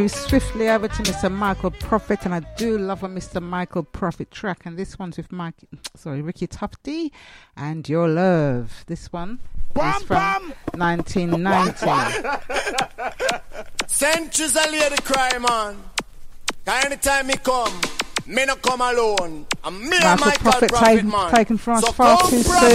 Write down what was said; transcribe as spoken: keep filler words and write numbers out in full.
Swiftly over to Mister Michael Prophet, and I do love a Mister Michael Prophet track, and this one's with Mike, sorry, Ricky Tufty and Your Love. This one bam, is from bam. nineteen ninety. Centuries a lady cry, man. Anytime me come, me no come alone. I'm me Michael and Michael Prophet, Prophet, taken, man. taken from us so far too soon.